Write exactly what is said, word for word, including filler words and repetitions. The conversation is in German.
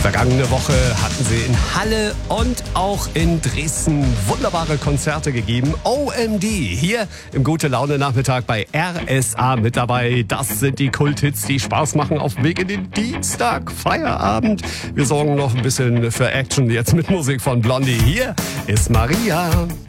Vergangene Woche hatten sie in Halle und auch in Dresden wunderbare Konzerte gegeben. O M D hier im Gute-Laune-Nachmittag bei R S A mit dabei. Das sind die Kulthits, die Spaß machen auf dem Weg in den Dienstag, Feierabend. Wir sorgen noch ein bisschen für Action jetzt mit Musik von Blondie. Hier ist Maria.